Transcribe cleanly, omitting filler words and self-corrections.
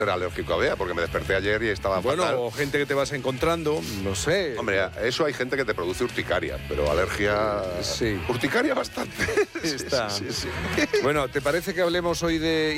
Era alérgico a Bea, porque me desperté ayer y estaba fatal. O gente que te vas encontrando, no sé. Hombre, eso hay gente que te produce urticaria, pero alergia... Sí. Urticaria bastante. Está. Sí. Bueno, ¿te parece que hablemos hoy de